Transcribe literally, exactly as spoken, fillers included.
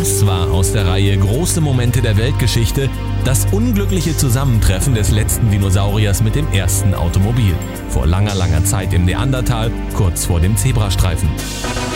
Das war aus der Reihe Große Momente der Weltgeschichte das unglückliche Zusammentreffen des letzten Dinosauriers mit dem ersten Automobil. Vor langer, langer Zeit im Neandertal, kurz vor dem Zebrastreifen.